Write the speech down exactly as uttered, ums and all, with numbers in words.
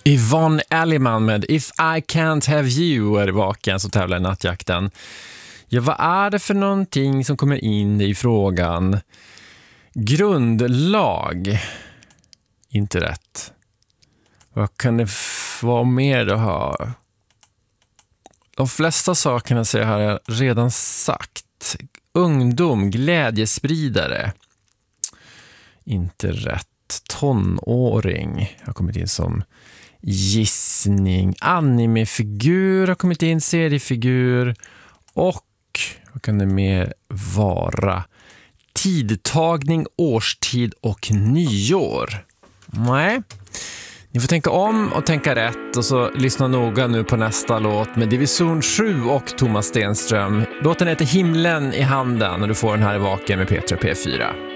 Yvonne Elliman med If I Can't Have You är vaken så tävlar i nattjakten. Ja, vad är det för någonting som kommer in i frågan? Grundlag. Inte rätt. Vad kan det f- vara mer det här? De flesta sakerna säger jag har jag redan sagt. Ungdom, glädjespridare. Inte rätt. Tonåring har kommit in som gissning. Animefigur har kommit in, seriefigur. Och vad kan det mer vara? Tidtagning, årstid och nyår. Nej. Ni får tänka om och tänka rätt och så lyssna noga nu på nästa låt med Division sju och Thomas Stenström. Låten heter Himlen i handen och du får den här i vaken med Petra P fyra.